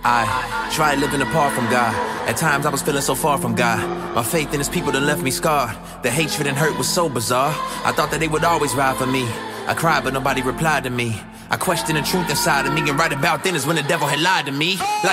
I tried living apart from God. At times I was feeling so far from God. My faith in his people that left me scarred. The hatred and hurt was so bizarre. I thought that they would always ride for me. I cried but nobody replied to me. I questioned the truth inside of me, and right about then is when the devil had lied to me. Like